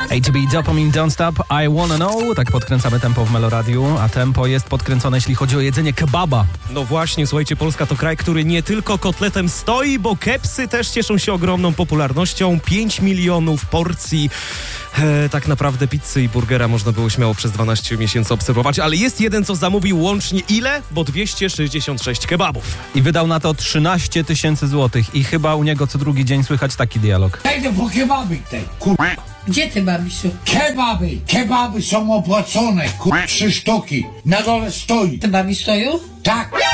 ATB Dopamine Don't Stop, I Wanna Know. Tak podkręcamy tempo w Meloradiu, a tempo jest podkręcone, jeśli chodzi o jedzenie kebaba. No właśnie, słuchajcie, Polska to kraj, który nie tylko kotletem stoi, bo kepsy też cieszą się ogromną popularnością. 5 milionów porcji tak naprawdę pizzy i burgera można było śmiało przez 12 miesięcy obserwować, ale jest jeden, co zamówił łącznie ile? Bo 266 kebabów. I wydał na to 13 000 złotych i chyba u niego co drugi dzień słychać taki dialog. Idę po kebaby tej, Gdzie ty, babisiu? Kebaby są opłacone, 3 sztuki. Na dole stoi. Te babi stoją? Tak.